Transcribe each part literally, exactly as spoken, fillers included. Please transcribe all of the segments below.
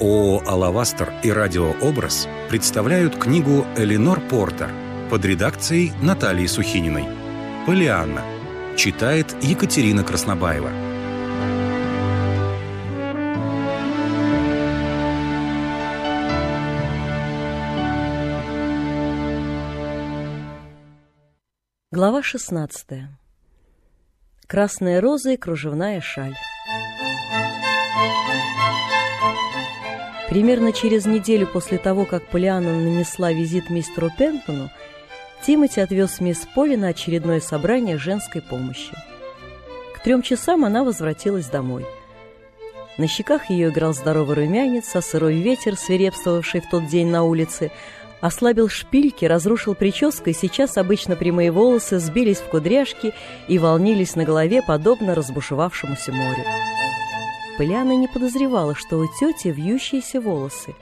ООО «Алавастер» и «Радиообраз» представляют книгу Эленор Портер под редакцией Натальи Сухининой. «Полианна». Читает Екатерина Краснобаева. Глава шестнадцатая. Красные розы и кружевная шаль. Примерно через неделю после того, как Полианна нанесла визит мистеру Пентону, Тимоти отвез мисс Полли на очередное собрание женской помощи. К трем часам она возвратилась домой. На щеках ее играл здоровый румянец, а сырой ветер, свирепствовавший в тот день на улице, ослабил шпильки, разрушил прическу, и сейчас обычно прямые волосы сбились в кудряшки и волнились на голове, подобно разбушевавшемуся морю. Полианна не подозревала, что у тети вьющиеся волосы.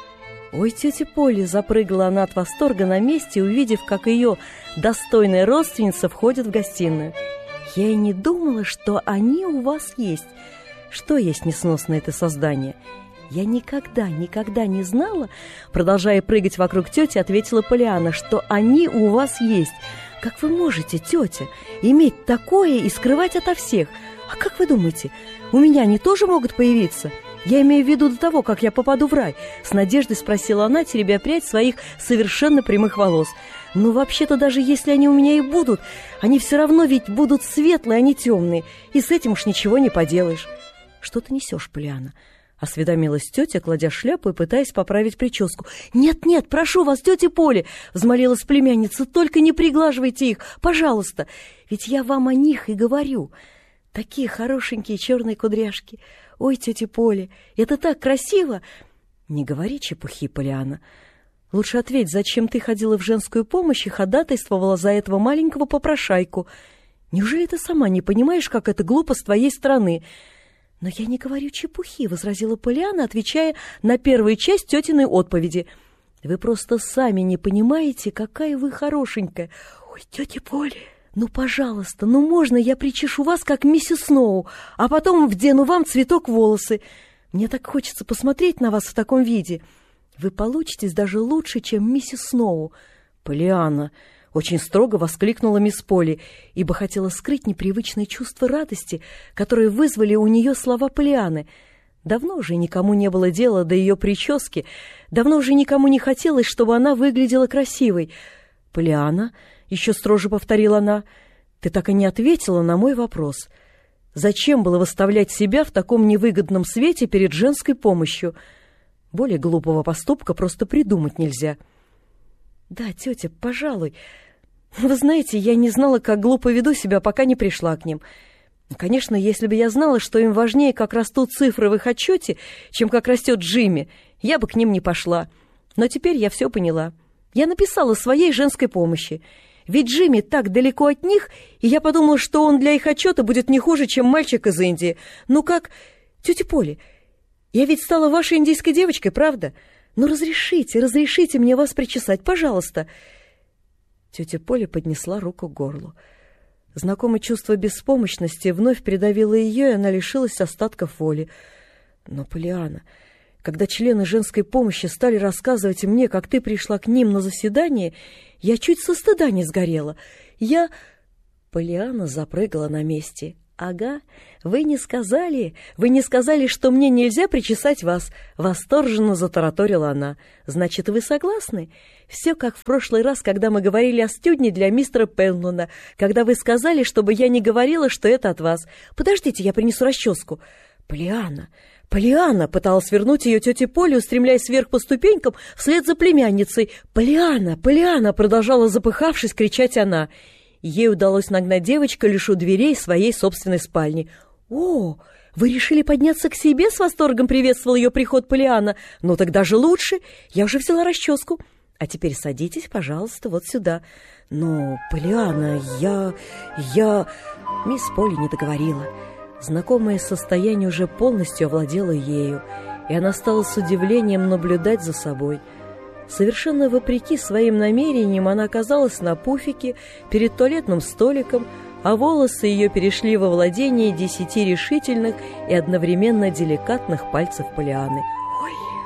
«Ой, тетя Полли!» — запрыгала она от восторга на месте, увидев, как ее достойная родственница входит в гостиную. «Я и не думала, что они у вас есть. Что есть несносное это создание?» «Я никогда, никогда не знала, — продолжая прыгать вокруг тети, ответила Полианна, — что они у вас есть. Как вы можете, тетя, иметь такое и скрывать ото всех? А как вы думаете, у меня они тоже могут появиться? Я имею в виду до того, как я попаду в рай?» С надеждой спросила она, теребя прядь своих совершенно прямых волос. «Ну, вообще-то, даже если они у меня и будут, они все равно ведь будут светлые, а не темные, и с этим уж ничего не поделаешь». «Что ты несешь, Полианна?» — осведомилась тетя, кладя шляпу и пытаясь поправить прическу. «Нет-нет, прошу вас, тетя Поля!» — взмолилась племянница. «Только не приглаживайте их, пожалуйста! Ведь я вам о них и говорю. Такие хорошенькие черные кудряшки! Ой, тетя Поля, это так красиво!» «Не говори чепухи, Полианна. Лучше ответь, зачем ты ходила в женскую помощь и ходатайствовала за этого маленького попрошайку? Неужели ты сама не понимаешь, как это глупо с твоей стороны?» «Но я не говорю чепухи», — возразила Полианна, отвечая на первую часть тетиной отповеди. «Вы просто сами не понимаете, какая вы хорошенькая. Ой, тетя Поля, ну, пожалуйста, ну, можно я причешу вас, как миссис Сноу, а потом вдену вам цветок в волосы? Мне так хочется посмотреть на вас в таком виде. Вы получитесь даже лучше, чем миссис Сноу». «Полианна!» — очень строго воскликнула мисс Полли, ибо хотела скрыть непривычное чувство радости, которое вызвали у нее слова Полианны. Давно уже никому не было дела до ее прически, давно уже никому не хотелось, чтобы она выглядела красивой. «Полианна», — еще строже повторила она, — «ты так и не ответила на мой вопрос. Зачем было выставлять себя в таком невыгодном свете перед женской помощью? Более глупого поступка просто придумать нельзя». «Да, тетя, пожалуй. Вы знаете, я не знала, как глупо веду себя, пока не пришла к ним. Конечно, если бы я знала, что им важнее, как растут цифры в их отчете, чем как растет Джимми, я бы к ним не пошла. Но теперь я все поняла. Я написала своей женской помощи. Ведь Джимми так далеко от них, и я подумала, что он для их отчета будет не хуже, чем мальчик из Индии. Ну как, тетя Поля, я ведь стала вашей индийской девочкой, правда? Ну, разрешите, разрешите мне вас причесать, пожалуйста!» Тетя Поля поднесла руку к горлу. Знакомое чувство беспомощности вновь придавило ее, и она лишилась остатков воли. «Но, Полианна, когда члены женской помощи стали рассказывать мне, как ты пришла к ним на заседание, я чуть со стыда не сгорела. Я...» Полианна запрыгала на месте. «Ага, вы не сказали, вы не сказали, что мне нельзя причесать вас», — восторженно затараторила она. «Значит, вы согласны? Все как в прошлый раз, когда мы говорили о стюдне для мистера Пенлона, когда вы сказали, чтобы я не говорила, что это от вас. Подождите, я принесу расческу». «Полианна, Полианна!» — пыталась вернуть ее тетя Поля, устремляясь вверх по ступенькам вслед за племянницей. «Полианна, Полианна!» — продолжала, запыхавшись, кричать она. Ей удалось нагнать девочку лишь у дверей своей собственной спальни. «О, вы решили подняться к себе?» — с восторгом приветствовал ее приход Полианна. «Ну, тогда же лучше. Я уже взяла расческу. А теперь садитесь, пожалуйста, вот сюда». «Но, Полианна, я... я...» Мисс Полли не договорила. Знакомое состояние уже полностью овладело ею, и она стала с удивлением наблюдать за собой. Совершенно вопреки своим намерениям она оказалась на пуфике перед туалетным столиком, а волосы ее перешли во владение десяти решительных и одновременно деликатных пальцев Полианны. «Ой,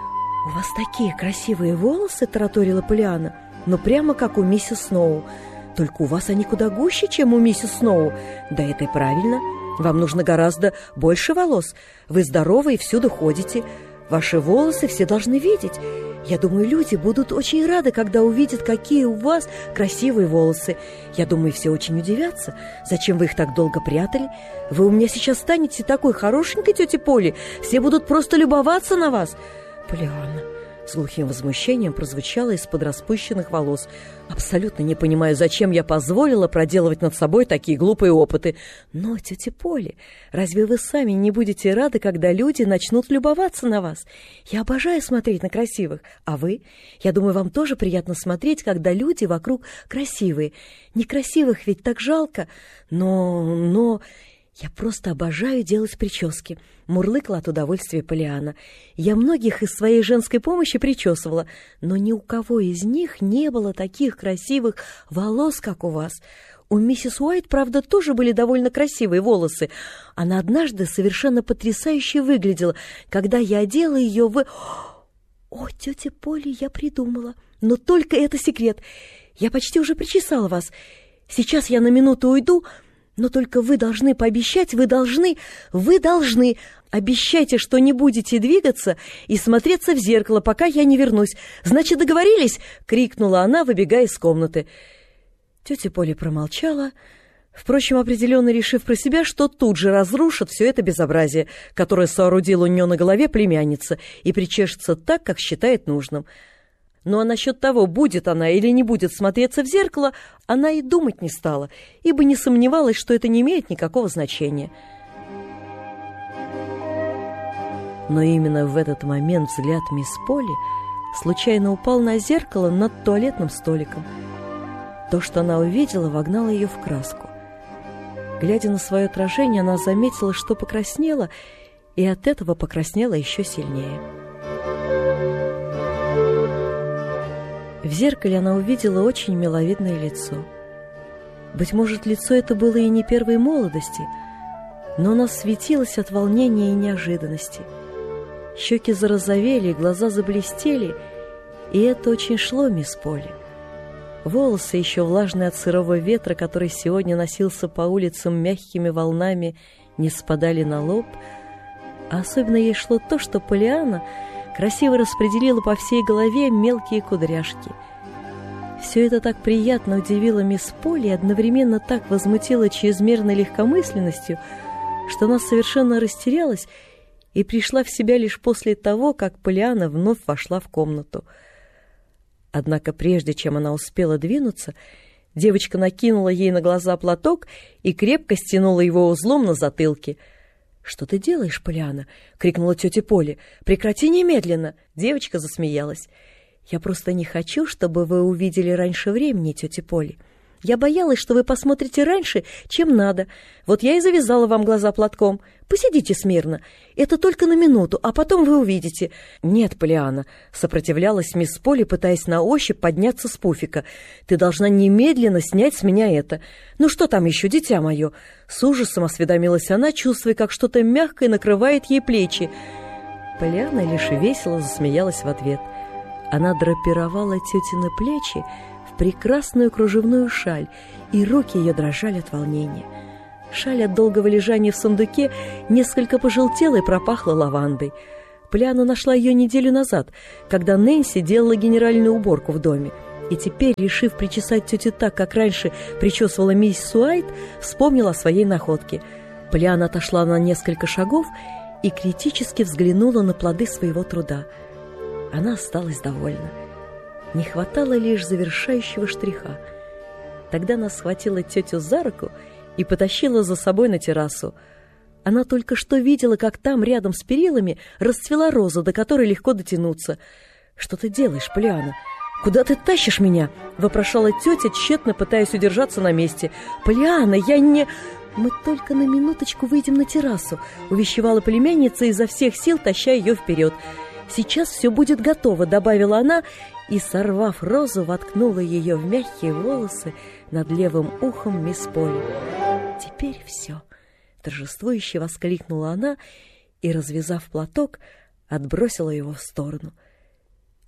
«У вас такие красивые волосы», — тараторила Полианна, «но прямо как у миссис Сноу. Только у вас они куда гуще, чем у миссис Сноу. Да это и правильно. Вам нужно гораздо больше волос. Вы здоровы и всюду ходите. Ваши волосы все должны видеть. Я думаю, люди будут очень рады, когда увидят, какие у вас красивые волосы. Я думаю, все очень удивятся. Зачем вы их так долго прятали? Вы у меня сейчас станете такой хорошенькой, тетя Поли. Все будут просто любоваться на вас». «Полианна», — с глухим возмущением прозвучало из-под распущенных волос, «абсолютно не понимаю, зачем я позволила проделывать над собой такие глупые опыты. Но, тетя Поли, разве вы сами не будете рады, когда люди начнут любоваться на вас? Я обожаю смотреть на красивых. А вы? Я думаю, вам тоже приятно смотреть, когда люди вокруг красивые. Некрасивых ведь так жалко. Но... но... я просто обожаю делать прически», — мурлыкала от удовольствия Полианна. «Я многих из своей женской помощи причесывала, но ни у кого из них не было таких красивых волос, как у вас. У миссис Уайт, правда, тоже были довольно красивые волосы. Она однажды совершенно потрясающе выглядела, когда я одела ее в... О, тетя Поли, я придумала. Но только это секрет. Я почти уже причесала вас. Сейчас я на минуту уйду... Но только вы должны пообещать, вы должны, вы должны, обещайте, что не будете двигаться и смотреться в зеркало, пока я не вернусь. Значит, договорились?» — крикнула она, выбегая из комнаты. Тетя Поли промолчала, впрочем, определенно решив про себя, что тут же разрушит все это безобразие, которое соорудила у нее на голове племянница, и причешется так, как считает нужным. Ну а насчет того, будет она или не будет смотреться в зеркало, она и думать не стала, ибо не сомневалась, что это не имеет никакого значения. Но именно в этот момент взгляд мисс Поли случайно упал на зеркало над туалетным столиком. То, что она увидела, вогнало ее в краску. Глядя на свое отражение, она заметила, что покраснела, и от этого покраснела еще сильнее. В зеркале она увидела очень миловидное лицо. Быть может, лицо это было и не первой молодости, но оно светилось от волнения и неожиданности. Щеки зарозовели, глаза заблестели, и это очень шло мисс Поли. Волосы, еще влажные от сырого ветра, который сегодня носился по улицам мягкими волнами, не спадали на лоб, а особенно ей шло то, что Полианна красиво распределила по всей голове мелкие кудряшки. Все это так приятно удивило мисс Поли и одновременно так возмутило чрезмерной легкомысленностью, что она совершенно растерялась и пришла в себя лишь после того, как Полианна вновь вошла в комнату. Однако прежде чем она успела двинуться, девочка накинула ей на глаза платок и крепко стянула его узлом на затылке. «Что ты делаешь, Полианна?» — крикнула тетя Поли. «Прекрати немедленно!» Девочка засмеялась. «Я просто не хочу, чтобы вы увидели раньше времени, тетя Поли. Я боялась, что вы посмотрите раньше, чем надо. Вот я и завязала вам глаза платком. Посидите смирно. Это только на минуту, а потом вы увидите». «Нет, Полианна», — сопротивлялась мисс Поли, пытаясь на ощупь подняться с пуфика. «Ты должна немедленно снять с меня это. Ну что там еще, дитя мое?» С ужасом осведомилась она, чувствуя, как что-то мягкое накрывает ей плечи. Полианна лишь весело засмеялась в ответ. Она драпировала тетины плечи в прекрасную кружевную шаль, и руки ее дрожали от волнения. Шаль от долгого лежания в сундуке несколько пожелтела и пропахла лавандой. Полианна нашла ее неделю назад, когда Нэнси делала генеральную уборку в доме. И теперь, решив причесать тетю так, как раньше причесывала миссис Уайт, вспомнила о своей находке. Полианна отошла на несколько шагов и критически взглянула на плоды своего труда. Она осталась довольна. Не хватало лишь завершающего штриха. Тогда она схватила тетю за руку и потащила за собой на террасу. Она только что видела, как там, рядом с перилами, расцвела роза, до которой легко дотянуться. «Что ты делаешь, Полианна? Куда ты тащишь меня?» — вопрошала тетя, тщетно пытаясь удержаться на месте. «Полианна, я не...» «Мы только на минуточку выйдем на террасу», — увещевала племянница, изо всех сил таща ее вперед. «Сейчас все будет готово», — добавила она, и, сорвав розу, воткнула ее в мягкие волосы над левым ухом мисс Поли. «Теперь все», — торжествующе воскликнула она и, развязав платок, отбросила его в сторону.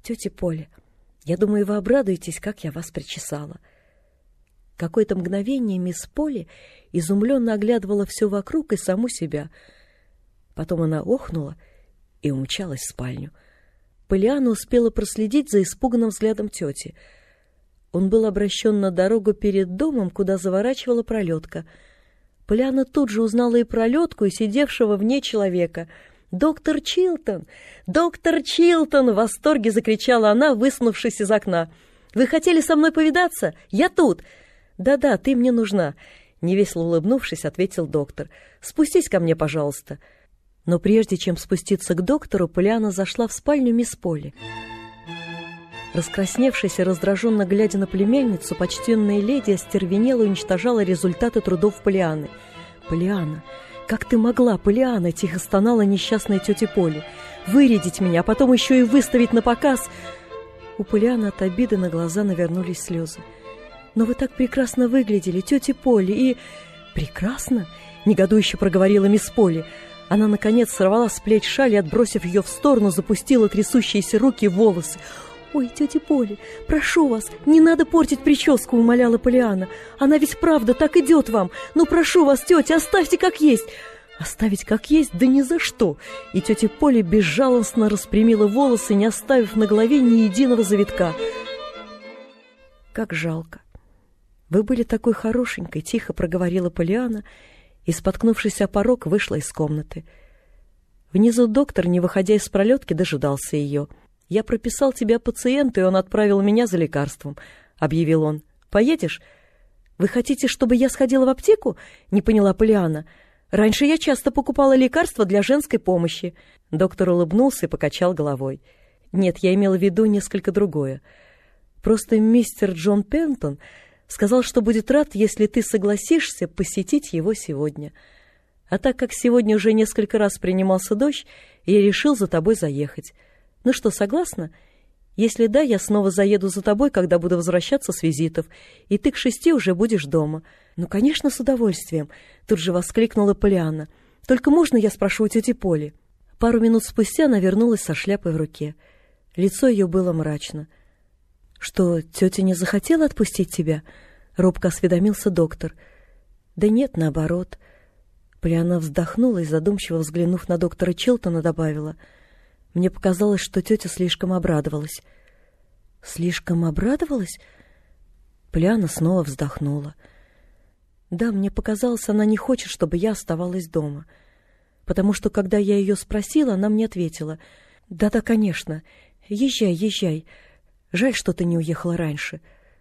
«Тетя Поля, я думаю, вы обрадуетесь, как я вас причесала». Какое-то мгновение мисс Полли изумленно оглядывала все вокруг и саму себя. Потом она охнула и умчалась в спальню. Полианна успела проследить за испуганным взглядом тети. Он был обращен на дорогу перед домом, куда заворачивала пролетка. Полианна тут же узнала и пролетку, и сидевшего в ней человека. «Доктор Чилтон! Доктор Чилтон!» — в восторге закричала она, высунувшись из окна. «Вы хотели со мной повидаться? Я тут!» «Да-да, ты мне нужна», — невесело улыбнувшись, ответил доктор. «Спустись ко мне, пожалуйста». Но прежде чем спуститься к доктору, Полианна зашла в спальню мисс Полли. Раскрасневшаяся, раздраженно глядя на племянницу, почтенная леди остервенела и уничтожала результаты трудов Полианны. «Полианна, как ты могла, Полианна?» — тихо стонала несчастная тетя Полли. «Вырядить меня, а потом еще и выставить на показ!» У Полианны от обиды на глаза навернулись слезы. «Но вы так прекрасно выглядели, тетя Полли, и...» «Прекрасно?» — негодующе проговорила мисс Полли. Она, наконец, сорвала с плеч шаль и, отбросив ее в сторону, запустила трясущиеся руки в волосы. «Ой, тетя Полли, прошу вас, не надо портить прическу», — умоляла Полианна. «Она ведь правда так идет вам. Ну, прошу вас, тетя, оставьте как есть». «Оставить как есть? Да ни за что!» И тетя Полли безжалостно распрямила волосы, не оставив на голове ни единого завитка. «Как жалко! Вы были такой хорошенькой», — тихо проговорила Полианна и, споткнувшись о порог, вышла из комнаты. Внизу доктор, не выходя из пролетки, дожидался ее. «Я прописал тебя пациенту, и он отправил меня за лекарством», — объявил он. «Поедешь?» «Вы хотите, чтобы я сходила в аптеку?» — не поняла Полианна. «Раньше я часто покупала лекарства для женской помощи». Доктор улыбнулся и покачал головой. «Нет, я имела в виду несколько другое. Просто мистер Джон Пентон сказал, что будет рад, если ты согласишься посетить его сегодня. А так как сегодня уже несколько раз принимался дождь, я решил за тобой заехать. Ну что, согласна? Если да, я снова заеду за тобой, когда буду возвращаться с визитов, и ты к шести уже будешь дома». «Ну, конечно, с удовольствием», — тут же воскликнула Полианна. «Только можно я спрошу у тети Поли?» Пару минут спустя она вернулась со шляпой в руке. Лицо ее было мрачно. «Что, тетя не захотела отпустить тебя?» — робко осведомился доктор. «Да нет, наоборот». Полианна вздохнула и, задумчиво взглянув на доктора Чилтона, добавила: «Мне показалось, что тетя слишком обрадовалась». «Слишком обрадовалась?» Полианна снова вздохнула. «Да, мне показалось, она не хочет, чтобы я оставалась дома. Потому что, когда я ее спросила, она мне ответила: да-да, конечно, езжай, езжай. Жаль, что ты не уехала раньше».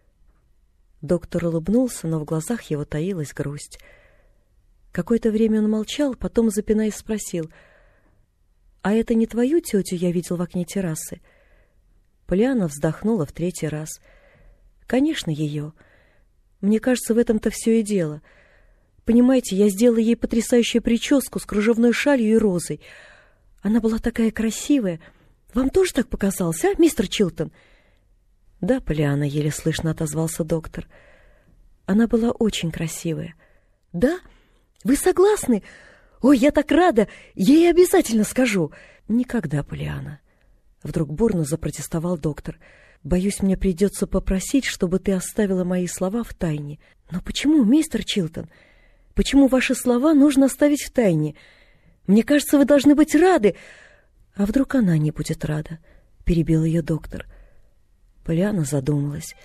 Доктор улыбнулся, но в глазах его таилась грусть. Какое-то время он молчал, потом, запинаясь, спросил: «А это не твою тетю я видел в окне террасы?» Полианна вздохнула в третий раз. «Конечно, ее. Мне кажется, в этом-то все и дело. Понимаете, я сделала ей потрясающую прическу с кружевной шалью и розой. Она была такая красивая. Вам тоже так показалось, а, мистер Чилтон?» «Да, Полианна», — еле слышно отозвался доктор. «Она была очень красивая». «Да? Вы согласны? Ой, я так рада! Я ей обязательно скажу!» «Никогда, Полианна!» Вдруг бурно запротестовал доктор. «Боюсь, мне придется попросить, чтобы ты оставила мои слова в тайне». «Но почему, мистер Чилтон? Почему ваши слова нужно оставить в тайне? Мне кажется, вы должны быть рады!» «А вдруг она не будет рада?» — перебил ее доктор. Полианна задумалась.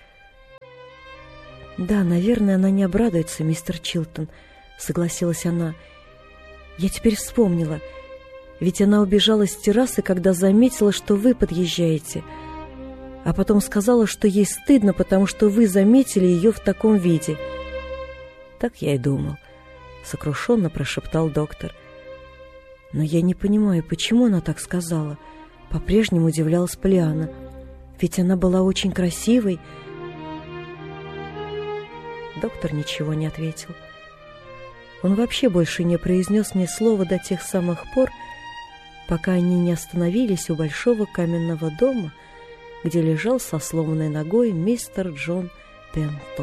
«Да, наверное, она не обрадуется, мистер Чилтон», — согласилась она. «Я теперь вспомнила. Ведь она убежала с террасы, когда заметила, что вы подъезжаете. А потом сказала, что ей стыдно, потому что вы заметили ее в таком виде». «Так я и думал», — сокрушенно прошептал доктор. «Но я не понимаю, почему она так сказала?» — по-прежнему удивлялась Полианна. «Ведь она была очень красивой». Доктор ничего не ответил. Он вообще больше не произнес ни слова до тех самых пор, пока они не остановились у большого каменного дома, где лежал со сломанной ногой мистер Джон Пентон.